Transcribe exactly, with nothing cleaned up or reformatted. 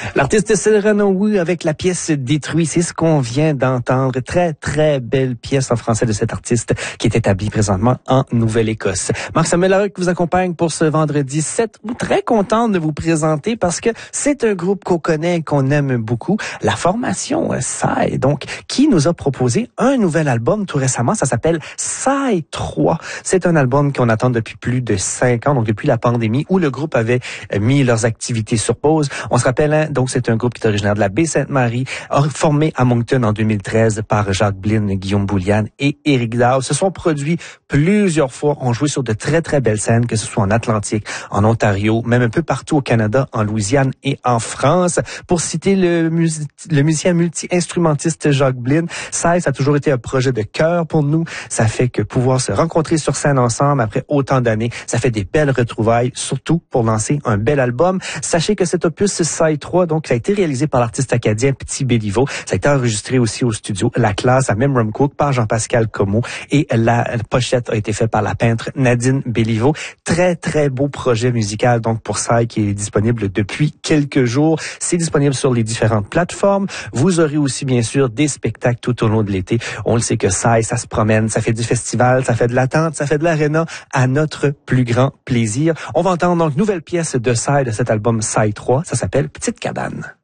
L'artiste Cyrano Wu avec la pièce Détruit, c'est ce qu'on vient d'entendre. Très, très belle pièce en français de cet artiste qui est établi présentement en Nouvelle-Écosse. Marc-Samuel Larocque vous accompagne pour ce vendredi sept août. Très content de vous présenter parce que c'est un groupe qu'on connaît et qu'on aime beaucoup. La formation Psy, donc, qui nous a proposé un nouvel album tout récemment. Ça s'appelle Psy trois. C'est un album qu'on attend depuis plus de cinq ans, donc depuis la pandémie, où le groupe avait mis leurs activités sur pause. On se rappelle, hein, donc c'est un groupe qui est originaire de la Baie-Sainte-Marie, formé à Moncton en deux mille treize par Jacques Blin, Guillaume Bouliane et Éric Daw. Se sont produits plusieurs fois, ont joué sur de très très belles scènes, que ce soit en Atlantique, en Ontario, même un peu partout au Canada, en Louisiane et en France. Pour citer le, mus- le musicien multi-instrumentiste Jacques Blin, ça, ça a toujours été un projet de cœur pour nous. Ça fait que pouvoir se rencontrer sur scène ensemble après autant d'années, ça fait des belles retrouvailles, surtout pour lancer un bel album. Sachez que cet opus Psy trois, donc, ça a été réalisé par l'artiste acadien Petit Béliveau. Ça a été enregistré aussi au studio La Classe à Memramcook par Jean-Pascal Comeau et la pochette a été faite par la peintre Nadine Béliveau. Très, très beau projet musical, donc, pour Psy qui est disponible depuis quelques jours. C'est disponible sur les différentes plateformes. Vous aurez aussi, bien sûr, des spectacles tout au long de l'été. On le sait que Psy, ça se promène, ça fait du festival, ça fait de l'attente, ça fait de l'aréna à notre plus grand plaisir. On va entendre donc une nouvelle pièce de Psy de cet album Psy trois. Ça s'appelle Petite Cabane.